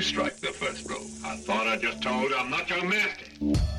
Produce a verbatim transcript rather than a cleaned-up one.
strike the first blow. I thought I just told you I'm not your master.